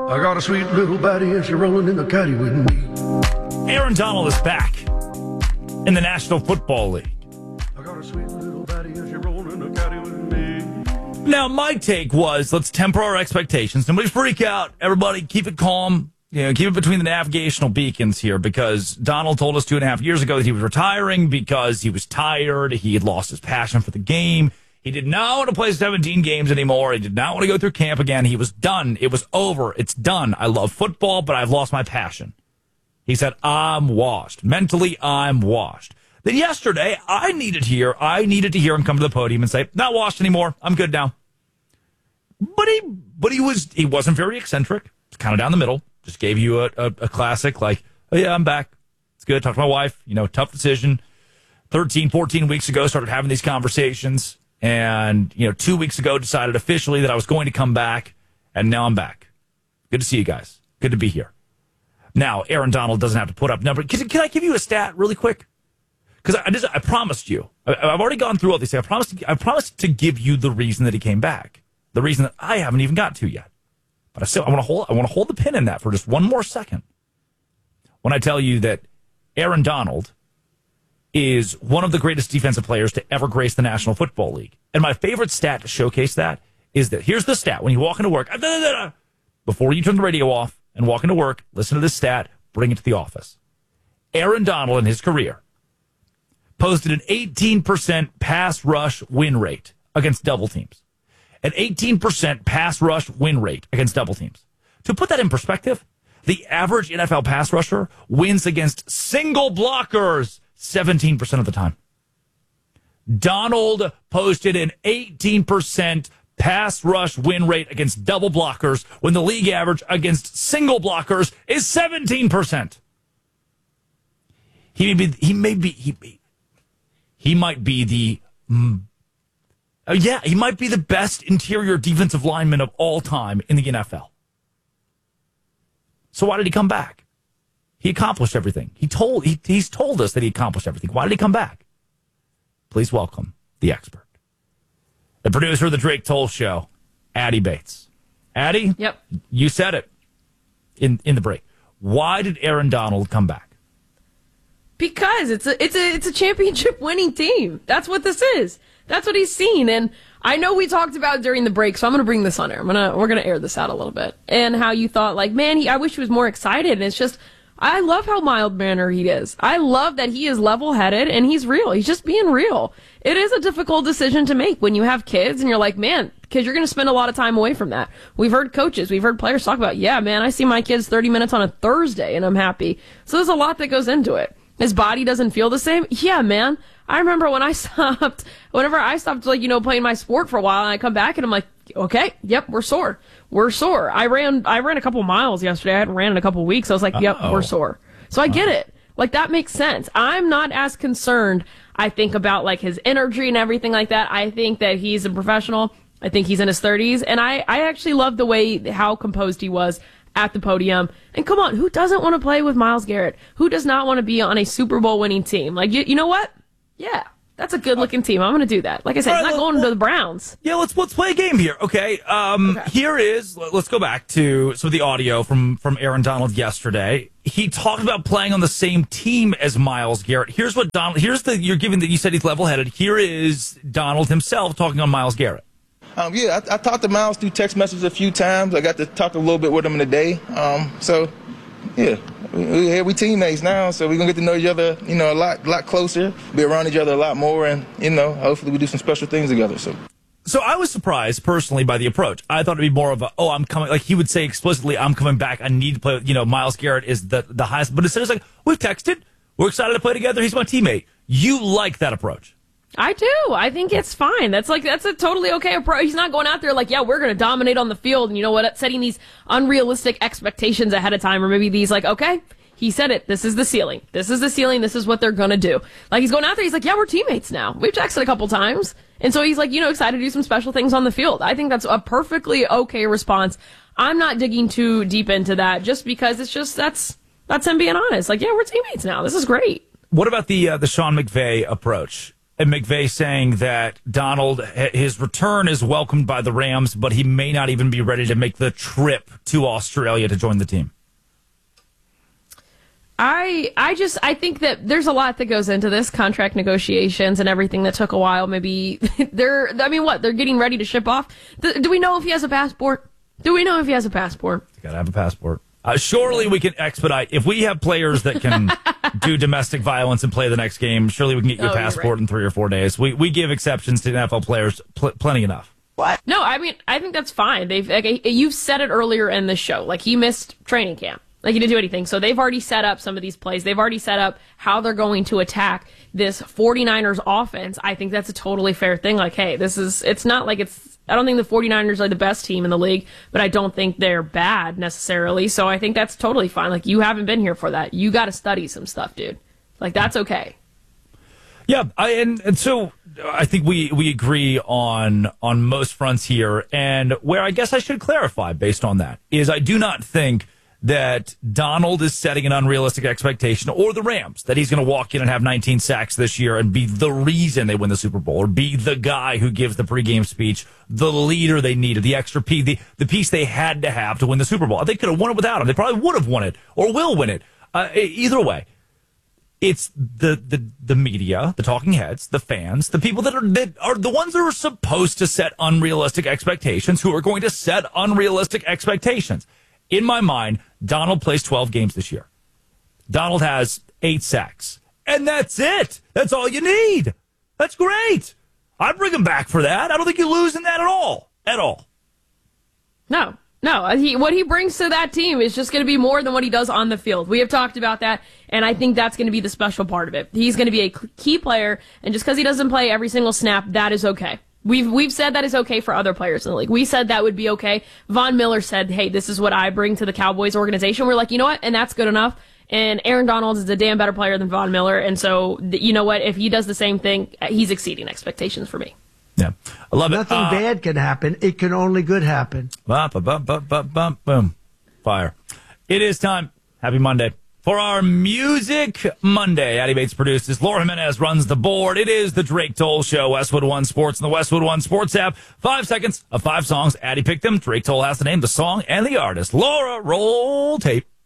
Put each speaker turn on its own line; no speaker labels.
I got a sweet little baddie and she's rolling in the caddy with me.
Aaron Donald is back in the National Football League.
I got a sweet little baddie and she's rolling in the caddy with me.
Now, my take was, let's temper our expectations. Nobody freak out. Everybody keep it calm. Keep it between the navigational beacons here, because Donald told us 2.5 years ago that he was retiring because he was tired. He had lost his passion for the game. He did not want to play 17 games anymore. He did not want to go through camp again. He was done. It was over. It's done. I love football, but I've lost my passion. He said, I'm washed. Mentally, I'm washed. Then yesterday, I needed to hear him come to the podium and say, not washed anymore. I'm good now. But he wasn't very eccentric. It's kind of down the middle. Just gave you a classic, like, oh, yeah, I'm back. It's good. Talked to my wife. Tough decision. 13, 14 weeks ago, started having these conversations. And, 2 weeks ago, decided officially that I was going to come back. And now I'm back. Good to see you guys. Good to be here. Now, Aaron Donald doesn't have to put up numbers. Can I give you a stat really quick? Because I promised you. I've already gone through all these things. I promised to give you the reason that he came back. The reason that I haven't even got to yet. But I want to hold the pin in that for just one more second. When I tell you that Aaron Donald is one of the greatest defensive players to ever grace the National Football League. And my favorite stat to showcase that is that here's the stat. When you walk into work, before you turn the radio off and walk into work, listen to this stat, bring it to the office. Aaron Donald in his career posted an 18% pass rush win rate against double teams. An 18% pass rush win rate against double teams. To put that in perspective, the average NFL pass rusher wins against single blockers 17% of the time. Donald posted an 18% pass rush win rate against double blockers when the league average against single blockers is 17%. He might be the best interior defensive lineman of all time in the NFL. So why did he come back? He accomplished everything. He's told us that he accomplished everything. Why did he come back? Please welcome the expert, the producer of the Drake Toll Show, Addie Bates. Addie?
Yep.
You said it in the break. Why did Aaron Donald come back?
Because it's a championship winning team. That's what this is. That's what he's seen. And I know we talked about during the break, so I'm going to bring this on air. We're going to air this out a little bit. And how you thought, like, man, I wish he was more excited. And it's just, I love how mild-mannered he is. I love that he is level-headed and he's real. He's just being real. It is a difficult decision to make when you have kids and you're like, man, because you're going to spend a lot of time away from that. We've heard coaches, we've heard players talk about, yeah, man, I see my kids 30 minutes on a Thursday and I'm happy. So there's a lot that goes into it. His body doesn't feel the same. Yeah, man. I remember whenever I stopped, playing my sport for a while and I come back and I'm like, okay, yep, we're sore. We're sore. I ran a couple miles yesterday. I hadn't ran in a couple weeks. I was like, yep, we're sore. So I get it. Like, that makes sense. I'm not as concerned, I think, about like his energy and everything like that. I think that he's a professional. I think he's in his 30s. And I actually love the way how composed he was at the podium. And come on, who doesn't want to play with Myles Garrett? Who does not want to be on a Super Bowl winning team? Like, you know what? Yeah, that's a good-looking team. I'm going to do that. Like I said, it's not going to the Browns.
Yeah, let's play a game here, okay? Here is, let's go back to some of the audio from Aaron Donald yesterday. He talked about playing on the same team as Myles Garrett. You said he's level-headed. Here is Donald himself talking on Myles Garrett.
I talked to Myles through text messages a few times. I got to talk a little bit with him in the day. We teammates now, so we're going to get to know each other, a lot closer, be around each other a lot more, and, hopefully we do some special things together.
So I was surprised, personally, by the approach. I thought it'd be more of I'm coming, like he would say explicitly, I'm coming back, I need to play with, Myles Garrett is the highest, but instead it's like, we've texted, we're excited to play together, he's my teammate. You like that approach?
I do. I think it's fine. That's a totally okay approach. He's not going out there like, yeah, we're going to dominate on the field. And you know what? Setting these unrealistic expectations ahead of time, or maybe these like, okay, he said it. This is the ceiling. This is the ceiling. This is what they're going to do. Like, he's going out there. He's like, yeah, we're teammates now. We've texted a couple times. And so he's like, excited to do some special things on the field. I think that's a perfectly okay response. I'm not digging too deep into that just because it's just, that's him being honest. Like, yeah, we're teammates now. This is great.
What about the Sean McVay approach? And McVay saying that Donald, his return is welcomed by the Rams, but he may not even be ready to make the trip to Australia to join the team.
I think that there's a lot that goes into this, contract negotiations and everything that took a while. Maybe they're getting ready to ship off. Do we know if he has a passport? Do we know if he has a passport?
You got to have a passport. Surely we can expedite. If we have players that can do domestic violence and play the next game, surely we can get your passport in 3 or 4 days. We give exceptions to NFL players plenty enough.
What? No, I mean, I think that's fine. You've said it earlier in the show. Like, he missed training camp. Like, he didn't do anything. So they've already set up some of these plays. They've already set up how they're going to attack this 49ers offense. I think that's a totally fair thing. Like, hey, it's not like I don't think the 49ers are the best team in the league, but I don't think they're bad necessarily. So I think that's totally fine. Like, you haven't been here for that. You got to study some stuff, dude. Like, that's okay.
Yeah, and so I think we agree on most fronts here. And where I guess I should clarify based on that is I do not think that Donald is setting an unrealistic expectation, or the Rams, that he's going to walk in and have 19 sacks this year and be the reason they win the Super Bowl, or be the guy who gives the pregame speech, the leader they needed, the extra piece, the piece they had to have to win the Super Bowl. They could have won it without him. They probably would have won it, or will win it. Either way, it's the media, the talking heads, the fans, the people that are the ones that are supposed to set unrealistic expectations, who are going to set unrealistic expectations. In my mind, Donald plays 12 games this year. Donald has 8 sacks. And that's it. That's all you need. That's great. I'd bring him back for that. I don't think you lose in that at all. At all.
No. What he brings to that team is just going to be more than what he does on the field. We have talked about that, and I think that's going to be the special part of it. He's going to be a key player, and just because he doesn't play every single snap, that is okay. We've said that is okay for other players in the league. We said that would be okay. Von Miller said, hey, this is what I bring to the Cowboys organization. We're like, you know what? And that's good enough. And Aaron Donald is a damn better player than Von Miller. And so, you know what? If he does the same thing, he's exceeding expectations for me.
Yeah. I love it.
Nothing bad can happen. It can only good happen.
Boom. Fire. It is time. Happy Monday. For our Music Monday, Addy Bates produces. Laura Jimenez runs the board. It is the Drake Toll Show, Westwood One Sports, and the Westwood One Sports app. 5 seconds of 5 songs. Addy picked them. Drake Toll has to name the song and the artist. Laura, roll tape.